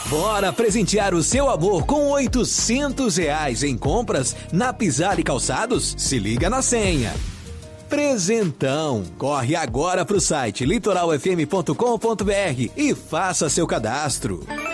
Bora presentear o seu amor com R$ 800 em compras na Pisar e Calçados? Se liga na senha. Presentão. Corre agora pro site litoralfm.com.br e faça seu cadastro.